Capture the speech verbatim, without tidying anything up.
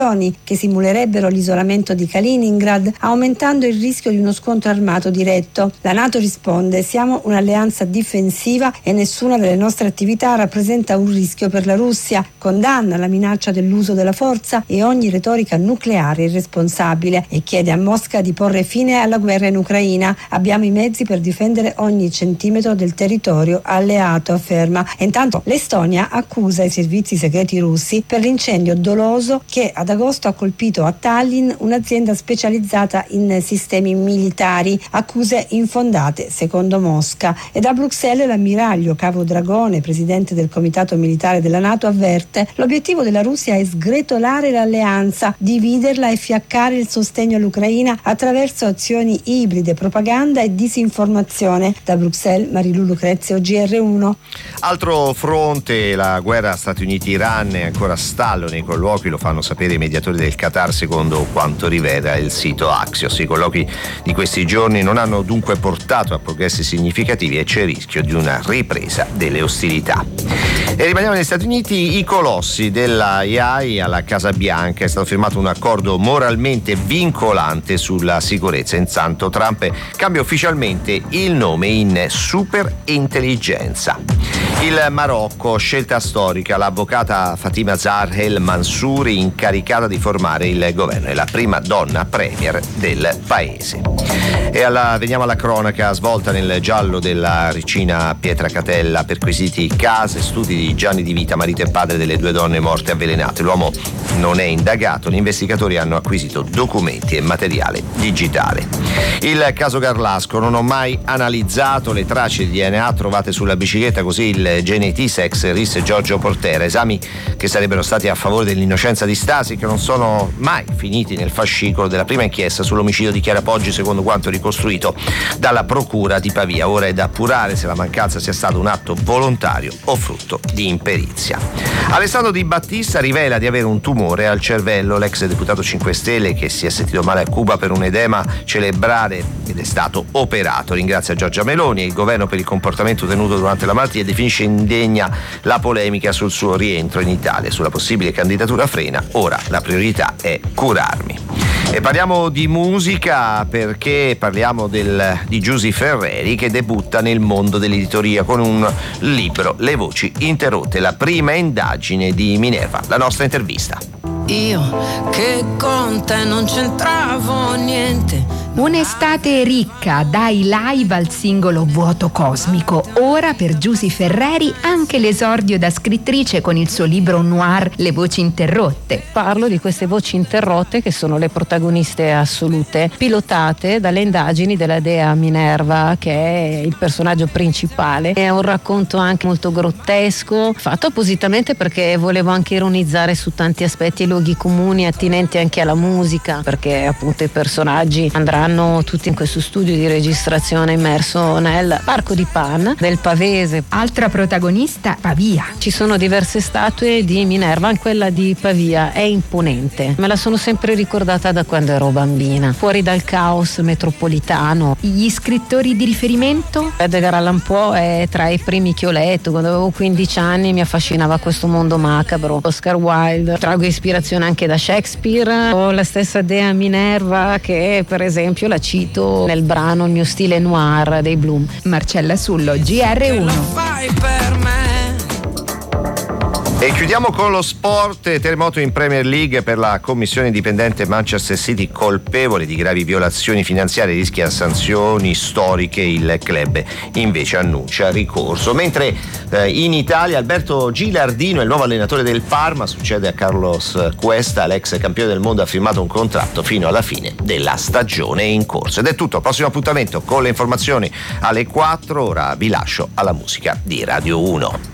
che simulerebbero l'isolamento di Kaliningrad, aumentando il rischio di uno scontro armato diretto. La NATO risponde: siamo un'alleanza difensiva e nessuna delle nostre attività rappresenta un rischio per la Russia. Condanna la minaccia dell'uso della forza e ogni retorica nucleare irresponsabile e chiede a Mosca di porre fine alla guerra in Ucraina. Abbiamo i mezzi per difendere ogni centimetro del territorio alleato, afferma. E intanto l'Estonia accusa i servizi segreti russi per l'incendio doloso che ad agosto ha colpito a Tallinn un'azienda specializzata in sistemi militari, accuse infondate secondo Mosca. E da Bruxelles l'ammiraglio Cavo Dragone, presidente del comitato militare della NATO, avverte: l'obiettivo della Russia è sgretolare l'alleanza, dividerla e fiaccare il sostegno all'Ucraina attraverso azioni ibride, propaganda e disinformazione. Da Bruxelles Marilu Lucrezio, G R uno. Altro fronte, la guerra Stati Uniti-Iran è ancora a stallo nei colloqui, lo fanno sapere i mediatori del Qatar, secondo quanto rivela il sito Axios. I colloqui di questi giorni non hanno dunque portato a progressi significativi e c'è il rischio di una ripresa delle ostilità. E rimaniamo negli Stati Uniti. I colossi della A I alla Casa Bianca, è stato firmato un accordo moralmente vincolante sulla sicurezza. Intanto Trump cambia ufficialmente il nome in superintelligenza. Il Marocco, scelta storica, l'avvocata Fatima Zahar El Mansouri incaricata di formare il governo, è la prima donna premier del paese. E alla, veniamo alla cronaca svolta nel giallo della Ricina Pietracatella, perquisiti case e studi di Gianni Di Vita, marito e padre delle due donne morte avvelenate. L'uomo non è indagato, gli investigatori hanno acquisito documenti e materiale digitale. Il caso Garlasco: non ho mai analizzato le tracce di D N A trovate sulla bicicletta, così il Genetix ex Ris Giorgio Portera, esami che sarebbero stati a favore dell'innocenza di Stasi, che non sono mai finiti nel fascicolo della prima inchiesta sull'omicidio di Chiara Poggi, secondo quanto ricostruito dalla procura di Pavia. Ora è da appurare se la mancanza sia stato un atto volontario o frutto di imperizia. Alessandro Di Battista rivela di avere un tumore al cervello. L'ex deputato cinque Stelle, che si è sentito male a Cuba per un edema cerebrale ed è stato operato, ringrazia Giorgia Meloni e il governo per il comportamento tenuto durante la malattia e definisce indegna la polemica sul suo rientro in Italia. Sulla possibile candidatura Frena: ora la priorità è curarmi. E parliamo di musica, perché parliamo del, di Giusy Ferreri, che debutta nel mondo dell'editoria con un libro, Le voci interrotte, la prima indagine di Minerva. La nostra intervista. Io che con te non c'entravo niente. Un'estate ricca dai live al singolo Vuoto Cosmico. Ora per Giusy Ferreri anche l'esordio da scrittrice con il suo libro noir Le voci interrotte. Parlo di queste voci interrotte che sono le protagoniste assolute, pilotate dalle indagini della dea Minerva, che è il personaggio principale. È un racconto anche molto grottesco, fatto appositamente perché volevo anche ironizzare su tanti aspetti e luoghi comuni attinenti anche alla musica, perché appunto i personaggi andranno tutti in questo studio di registrazione immerso nel Parco di Pan del Pavese. Altra protagonista, Pavia. Ci sono diverse statue di Minerva, quella di Pavia è imponente, me la sono sempre ricordata da quando ero bambina, fuori dal caos metropolitano. Gli scrittori di riferimento? Edgar Allan Poe è tra i primi che ho letto. Quando avevo quindici anni mi affascinava questo mondo macabro. Oscar Wilde, trago ispirazione anche da Shakespeare. Ho la stessa dea Minerva che per esempio la cito nel brano Il mio stile noir dei Bloom. Marcella Sullo, G R uno. E chiudiamo con lo sport. Terremoto in Premier League per la commissione indipendente. Manchester City colpevole di gravi violazioni finanziarie, rischia sanzioni storiche, il club invece annuncia ricorso. Mentre eh, in Italia Alberto Gilardino è il nuovo allenatore del Parma, succede a Carlos Cuesta, l'ex campione del mondo ha firmato un contratto fino alla fine della stagione in corso. Ed è tutto, prossimo appuntamento con le informazioni alle quattro, ora vi lascio alla musica di Radio uno.